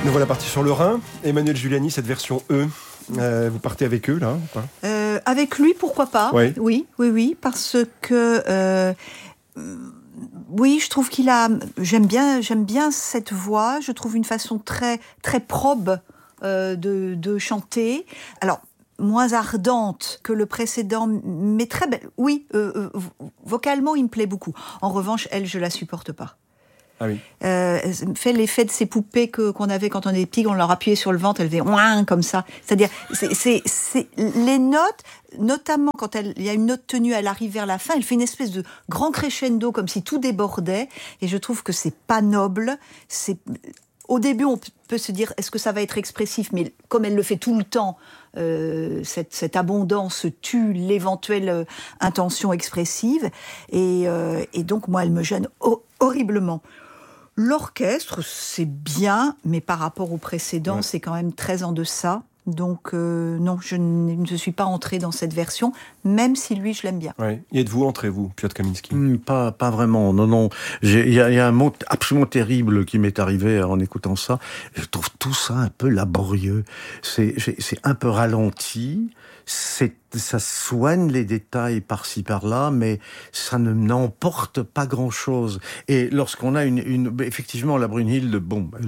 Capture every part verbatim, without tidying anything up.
Nous voilà partis sur le Rhin. Emmanuelle Giuliani, cette version E, euh, vous partez avec eux, là ou pas ? euh, Avec lui, pourquoi pas ? Oui, oui, oui, oui, parce que... Euh, oui, je trouve qu'il a... J'aime bien, j'aime bien cette voix. Je trouve une façon très, très probe euh, de, de chanter. Alors, moins ardente que le précédent, mais très belle. Oui, euh, euh, vocalement, il me plaît beaucoup. En revanche, elle, je la supporte pas. Ah oui. Euh, fait l'effet de ces poupées que, qu'on avait quand on était petit, on leur appuyait sur le ventre, elles faisaient ouin comme ça. C'est-à-dire, c'est, c'est, c'est les notes, notamment quand elle, il y a une note tenue, elle arrive vers la fin, elle fait une espèce de grand crescendo comme si tout débordait. Et je trouve que c'est pas noble. C'est au début, on peut se dire, est-ce que ça va être expressif ? Mais comme elle le fait tout le temps, euh, cette, cette abondance tue l'éventuelle euh, intention expressive. Et, euh, et donc, moi, elle me gêne ho- horriblement. L'orchestre, c'est bien, mais par rapport au précédent, ouais. c'est quand même très en deçà. Donc, euh, non, je ne suis pas entrée dans cette version, même si lui, je l'aime bien. Ouais. Y êtes-vous entré, vous, Piotr Kaminski ? mmh, pas, pas vraiment, non, non. Il y, y a un mot absolument terrible qui m'est arrivé en écoutant ça. Je trouve tout ça un peu laborieux. C'est, c'est un peu ralenti. C'est, ça soigne les détails par-ci par-là, mais ça ne n'emporte pas grand-chose. Et lorsqu'on a une, une effectivement la Brunhilde, bon, elle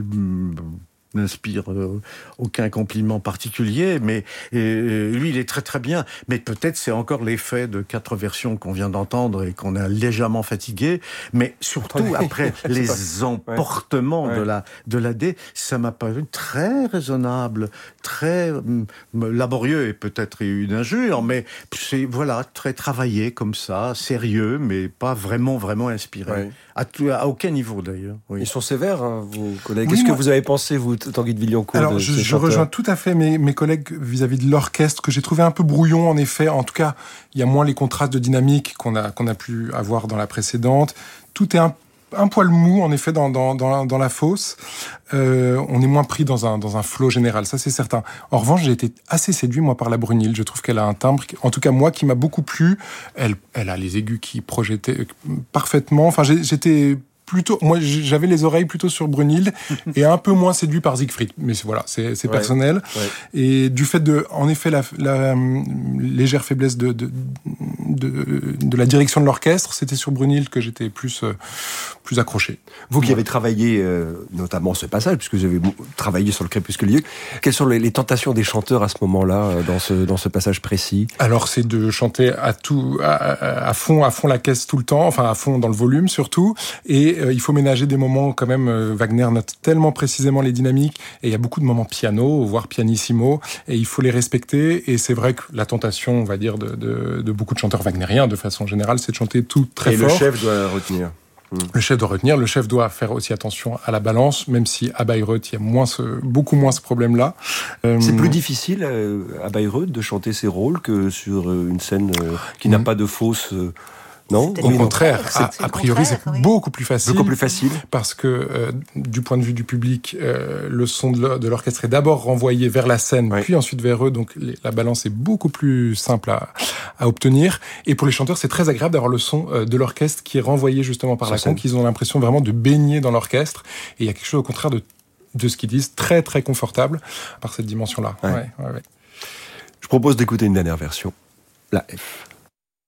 n'inspire euh, aucun compliment particulier, mais euh, lui, il est très très bien. Mais peut-être c'est encore l'effet de quatre versions qu'on vient d'entendre et qu'on a légèrement fatigué. Mais surtout après les pas... emportements ouais. de la de la D, ça m'a paru très raisonnable, très euh, laborieux et peut-être une injure, mais c'est voilà très travaillé comme ça, sérieux, mais pas vraiment vraiment inspiré. Ouais. À, tout, à aucun niveau d'ailleurs. Oui. Ils sont sévères, hein, vos collègues. Oui, Qu'est-ce moi... que vous avez pensé, vous, Tanguy de Villancourt? Alors, je, je rejoins tout à fait mes, mes collègues vis-à-vis de l'orchestre, que j'ai trouvé un peu brouillon, en effet. En tout cas, il y a moins les contrastes de dynamique qu'on a, qu'on a pu avoir dans la précédente. Tout est un, un poil mou, en effet, dans, dans, dans, dans la fosse. Euh, on est moins pris dans un, dans un flow général, ça c'est certain. En revanche, j'ai été assez séduit, moi, par la Brunhilde. Je trouve qu'elle a un timbre, en tout cas, moi, qui m'a beaucoup plu. Elle, elle a les aigus qui projetaient parfaitement. Enfin, j'ai, j'étais... plutôt, moi, j'avais les oreilles plutôt sur Brunhilde et un peu moins séduit par Siegfried. Mais voilà, c'est, c'est ouais, personnel. Ouais. Et du fait de, en effet, la, la légère faiblesse de, de, de, de la direction de l'orchestre, c'était sur Brunhilde que j'étais plus, euh, plus accroché. Vous qui ouais. avez travaillé, euh, notamment ce passage, puisque vous avez travaillé sur le Crépusculier, quelles sont les, les tentations des chanteurs à ce moment-là, dans ce, dans ce passage précis? Alors, c'est de chanter à tout, à, à fond, à fond la caisse tout le temps, enfin, à fond dans le volume surtout, et Euh, il faut ménager des moments quand même. Euh, Wagner note tellement précisément les dynamiques et il y a beaucoup de moments piano, voire pianissimo, et il faut les respecter. Et c'est vrai que la tentation, on va dire, de, de, de beaucoup de chanteurs wagnériens, de façon générale, c'est de chanter tout très et fort. Et le chef doit retenir. Mmh. Le chef doit retenir. Le chef doit faire aussi attention à la balance, même si à Bayreuth, il y a moins ce, beaucoup moins ce problème-là. Euh... C'est plus difficile euh, à Bayreuth de chanter ses rôles que sur euh, une scène euh, qui mmh. n'a pas de fausse. Euh... Non, au contraire, a, a priori c'est oui. beaucoup plus facile. Beaucoup plus facile. Parce que euh, du point de vue du public, euh, le son de, de l'orchestre est d'abord renvoyé vers la scène, oui. puis ensuite vers eux, donc les, la balance est beaucoup plus simple à, à obtenir. Et pour les chanteurs, c'est très agréable d'avoir le son euh, de l'orchestre qui est renvoyé justement par ça la conque. Ils ont l'impression vraiment de baigner dans l'orchestre. Et il y a quelque chose au contraire de, de ce qu'ils disent, très très confortable par cette dimension-là. Ouais. Ouais, ouais, ouais. Je propose d'écouter une dernière version, la F.